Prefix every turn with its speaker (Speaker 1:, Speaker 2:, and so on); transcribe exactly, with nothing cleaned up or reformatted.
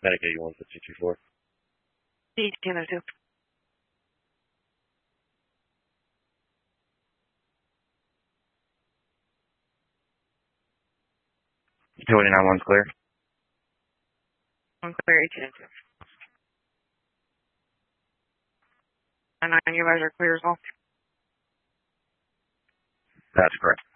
Speaker 1: Medic eighty-one fifty two four.
Speaker 2: D ten oh two.
Speaker 1: two eighty-nine one's clear.
Speaker 2: One clear, eighteen oh two. nine nine, you guys are clear as well?
Speaker 1: That's correct.